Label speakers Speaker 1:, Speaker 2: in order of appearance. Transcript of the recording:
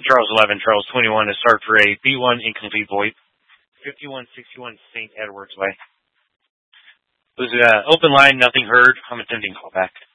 Speaker 1: Charles 11, Charles 21 to start for a B1 incomplete VoIP. 5161 St. Edwards Way. It was open line, nothing heard. I'm attempting callback.